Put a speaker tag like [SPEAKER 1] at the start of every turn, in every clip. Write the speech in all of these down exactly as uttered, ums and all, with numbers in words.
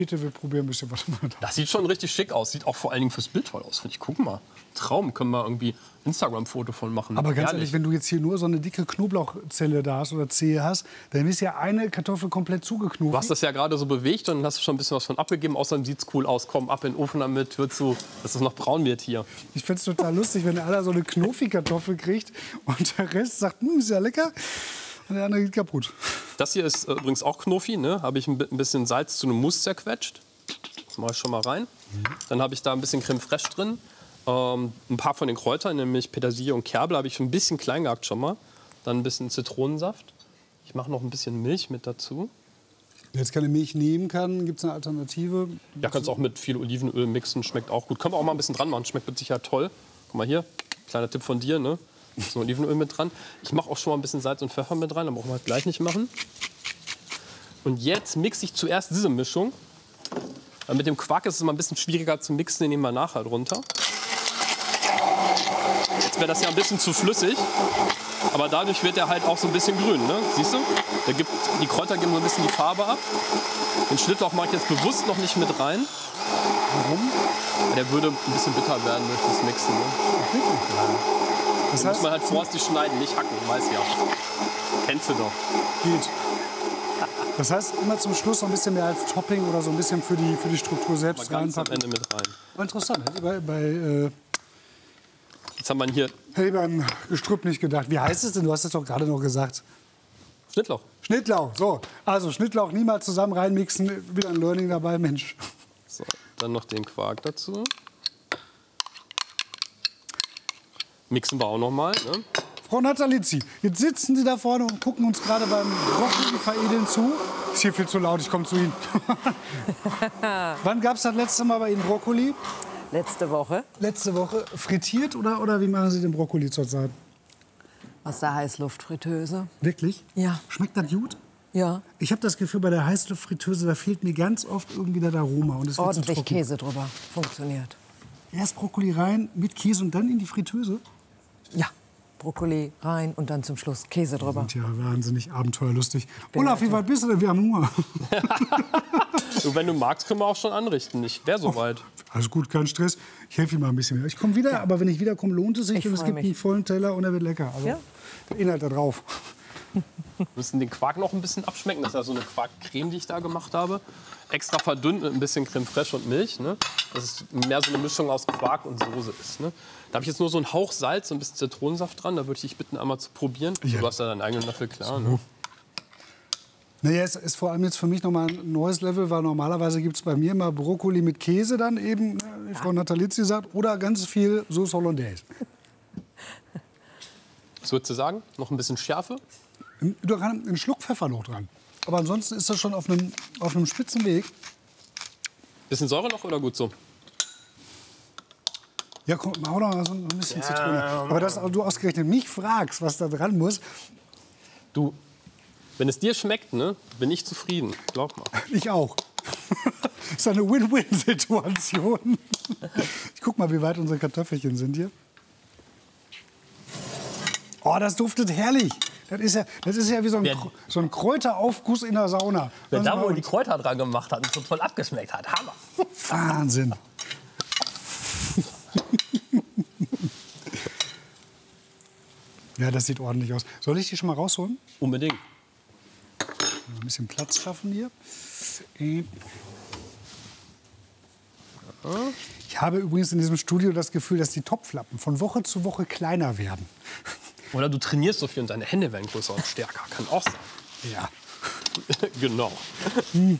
[SPEAKER 1] Bitte, wir probieren ein bisschen was.
[SPEAKER 2] Das sieht schon richtig schick aus. Sieht auch vor allen Dingen fürs Bild toll aus, finde ich. Guck mal. Traum. Können wir irgendwie Instagram-Foto von machen.
[SPEAKER 1] Aber ganz
[SPEAKER 2] Ehrlich.
[SPEAKER 1] ehrlich, wenn du jetzt hier nur so eine dicke Knoblauchzelle da hast oder Zehe hast, dann ist ja eine Kartoffel komplett zugeknubbelt.
[SPEAKER 2] Du hast das ja gerade so bewegt und hast schon ein bisschen was von abgegeben. Außerdem sieht es cool aus. Komm, ab in den Ofen damit, wird so, dass es noch braun wird hier.
[SPEAKER 1] Ich finde es total lustig, wenn einer so eine Knofi-Kartoffel kriegt und der Rest sagt, hm, ist ja lecker. Und der andere geht kaputt.
[SPEAKER 2] Das hier ist äh, übrigens auch Knofi. Ne? Habe ich ein bisschen Salz zu einem Mousse zerquetscht. Das mache ich schon mal rein. Mhm. Dann habe ich da ein bisschen Creme fraiche drin. Ähm, ein paar von den Kräutern, nämlich Petersilie und Kerbel, habe ich schon ein bisschen klein gehackt schon mal. Dann ein bisschen Zitronensaft. Ich mache noch ein bisschen Milch mit dazu.
[SPEAKER 1] Wer jetzt keine Milch nehmen kann, gibt es eine Alternative?
[SPEAKER 2] Ja, kannst auch mit viel Olivenöl mixen, schmeckt auch gut. Können wir auch mal ein bisschen dran machen, schmeckt mit Sicherheit toll. Guck mal hier, kleiner Tipp von dir, ne? So Olivenöl mit dran. Ich mache auch schon mal ein bisschen Salz und Pfeffer mit rein, dann brauchen wir halt gleich nicht machen. Und jetzt mixe ich zuerst diese Mischung. Weil mit dem Quark ist es immer ein bisschen schwieriger zu mixen, den nehmen wir nachher drunter. Jetzt wäre das ja ein bisschen zu flüssig, aber dadurch wird er halt auch so ein bisschen grün, ne? Siehst du? Der gibt, die Kräuter geben so ein bisschen die Farbe ab. Den Schnittlauch mache ich jetzt bewusst noch nicht mit rein.
[SPEAKER 1] Warum?
[SPEAKER 2] Der würde ein bisschen bitter werden durch das Mixen. Ne?
[SPEAKER 1] Das
[SPEAKER 2] Da
[SPEAKER 1] heißt,
[SPEAKER 2] muss man halt vorsichtig schneiden, nicht hacken, weiß ja. Kennst du doch.
[SPEAKER 1] geht. Das heißt, immer zum Schluss noch ein bisschen mehr als Topping oder so ein bisschen für die, für die Struktur selbst
[SPEAKER 2] Mal ganz am
[SPEAKER 1] reinpacken.
[SPEAKER 2] Ende mit rein.
[SPEAKER 1] Aber interessant, hätte ich bei, bei, äh,
[SPEAKER 2] Jetzt haben wir hier
[SPEAKER 1] hätte ich beim Gestrüpp nicht gedacht. Wie heißt es denn? Du hast es doch gerade noch gesagt.
[SPEAKER 2] Schnittlauch.
[SPEAKER 1] Schnittlauch, so. Also Schnittlauch niemals zusammen reinmixen. Wieder ein Learning dabei, Mensch.
[SPEAKER 2] So, dann noch den Quark dazu. Mixen wir auch noch mal. Ne?
[SPEAKER 1] Frau Natalizzi, jetzt sitzen Sie da vorne und gucken uns gerade beim Brokkoli veredeln zu. Ist hier viel zu laut, ich komme zu Ihnen. Wann gab es das letzte Mal bei Ihnen Brokkoli?
[SPEAKER 3] Letzte Woche.
[SPEAKER 1] Letzte Woche. Frittiert oder, oder wie machen Sie den Brokkoli zurzeit?
[SPEAKER 3] Aus der Heißluftfritteuse.
[SPEAKER 1] Wirklich?
[SPEAKER 3] Ja.
[SPEAKER 1] Schmeckt das gut?
[SPEAKER 3] Ja.
[SPEAKER 1] Ich habe das Gefühl, bei der Heißluftfritteuse, da fehlt mir ganz oft irgendwie das Aroma. Und es wird so
[SPEAKER 3] Ordentlich
[SPEAKER 1] trocken.
[SPEAKER 3] Käse drüber. Funktioniert.
[SPEAKER 1] Erst Brokkoli rein mit Käse und dann in die Fritteuse?
[SPEAKER 3] Ja. Brokkoli rein und dann zum Schluss Käse drüber.
[SPEAKER 1] Tja, wahnsinnig abenteuerlustig.
[SPEAKER 3] bin
[SPEAKER 1] Olaf, wie
[SPEAKER 3] also-
[SPEAKER 1] weit bist du denn? Wir haben Hunger.
[SPEAKER 2] Und wenn du magst, können wir auch schon anrichten. Ich wäre soweit.
[SPEAKER 1] Alles gut, kein Stress. Ich helfe ihm mal ein bisschen mehr. Ich komme wieder, aber wenn ich wiederkomme, lohnt es sich.
[SPEAKER 3] Ich
[SPEAKER 1] Und es
[SPEAKER 3] freu
[SPEAKER 1] gibt
[SPEAKER 3] mich.
[SPEAKER 1] einen vollen Teller und er wird lecker. Also
[SPEAKER 3] Ja.
[SPEAKER 1] der Inhalt da drauf.
[SPEAKER 2] Wir müssen den Quark noch ein bisschen abschmecken. Das ist ja so eine Quarkcreme, die ich da gemacht habe. Extra verdünnt mit ein bisschen Creme fraiche und Milch. Ne? Dass es mehr so eine Mischung aus Quark und Soße ist. Ne? Da habe ich jetzt nur so einen Hauch Salz und ein bisschen Zitronensaft dran. Da würde ich dich bitten, einmal zu probieren.
[SPEAKER 1] Ja.
[SPEAKER 2] Du hast ja deinen eigenen Löffel, klar. Ne?
[SPEAKER 1] Naja, es ist vor allem jetzt für mich noch mal ein neues Level, weil normalerweise gibt es bei mir immer Brokkoli mit Käse dann eben, wie Frau Natalizzi sagt, oder ganz viel Sauce Hollandaise.
[SPEAKER 2] Was würdest du sagen? Noch ein bisschen Schärfe?
[SPEAKER 1] Da kann ein Schluck Pfeffer noch dran. Aber ansonsten ist das schon auf einem, auf einem spitzen Weg.
[SPEAKER 2] Bisschen Säure noch oder gut so?
[SPEAKER 1] Ja, komm, hau doch mal so ein bisschen Zitrone. Aber dass du ausgerechnet mich fragst, was da dran muss,
[SPEAKER 2] Du, wenn es dir schmeckt, ne, bin ich zufrieden. Glaub mal.
[SPEAKER 1] ich auch. Das ist eine Win-Win-Situation. Ich guck mal, wie weit unsere Kartoffelchen sind hier. Oh, das duftet herrlich. Das ist ja, das ist ja wie so ein,
[SPEAKER 2] Wer-
[SPEAKER 1] Kr- so ein Kräuteraufguss in der Sauna.
[SPEAKER 2] Wer
[SPEAKER 1] Das
[SPEAKER 2] da
[SPEAKER 1] ist
[SPEAKER 2] wohl
[SPEAKER 1] bei
[SPEAKER 2] die
[SPEAKER 1] uns
[SPEAKER 2] Kräuter dran gemacht hat und so toll abgeschmeckt hat. Hammer.
[SPEAKER 1] Wahnsinn. Ja, das sieht ordentlich aus. Soll ich die schon mal rausholen?
[SPEAKER 2] Unbedingt.
[SPEAKER 1] Ein bisschen Platz schaffen hier. Äh. Ich habe übrigens in diesem Studio das Gefühl, dass die Topflappen von Woche zu Woche kleiner werden.
[SPEAKER 2] Oder du trainierst so viel und deine Hände werden größer und stärker. Kann auch sein.
[SPEAKER 1] Ja.
[SPEAKER 2] Genau.
[SPEAKER 1] Wollen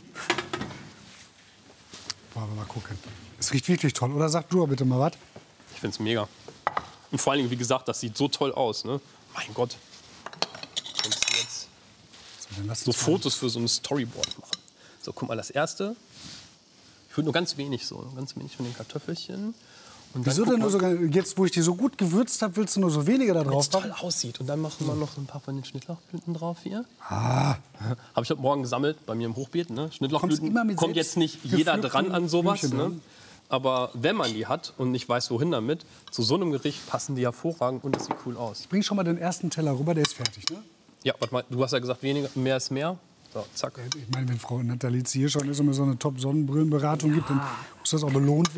[SPEAKER 1] wir mal gucken. Es riecht wirklich toll. Oder sag du bitte mal was.
[SPEAKER 2] Ich finde es mega. Und vor allen Dingen, wie gesagt, das sieht so toll aus. Ne? Mein Gott. Kannst du jetzt
[SPEAKER 1] So, dann lass
[SPEAKER 2] so
[SPEAKER 1] uns mal-
[SPEAKER 2] Fotos für so ein Storyboard machen. So, guck mal, das erste. Ich würde nur ganz wenig so, nur ganz wenig von den Kartoffelchen. Und dann
[SPEAKER 1] Wieso
[SPEAKER 2] guck
[SPEAKER 1] denn nur
[SPEAKER 2] mal,
[SPEAKER 1] so, jetzt, wo ich die so gut gewürzt habe, willst du nur so weniger da
[SPEAKER 2] wie
[SPEAKER 1] drauf
[SPEAKER 2] es toll
[SPEAKER 1] machen?
[SPEAKER 2] aussieht. Und dann machen wir noch so ein paar von den Schnittlauchblüten drauf hier.
[SPEAKER 1] Ah,
[SPEAKER 2] Habe ich heute Morgen gesammelt bei mir im Hochbeet. Ne? Schnittlauchblüten
[SPEAKER 1] immer mit
[SPEAKER 2] kommt jetzt nicht jeder
[SPEAKER 1] selbst
[SPEAKER 2] dran an sowas.
[SPEAKER 1] Blümchen
[SPEAKER 2] Ne?
[SPEAKER 1] dran.
[SPEAKER 2] Aber wenn man die hat und nicht weiß, wohin damit, zu so einem Gericht passen die hervorragend und es sieht cool aus.
[SPEAKER 1] bring schon mal den ersten Teller rüber, der ist fertig, ne?
[SPEAKER 2] Ja, warte mal, du hast ja gesagt, weniger, mehr ist mehr. So, zack.
[SPEAKER 1] Ich meine, wenn Frau Natalizia hier schon ist und mir so eine Top-Sonnenbrillenberatung gibt, dann muss das auch belohnt werden.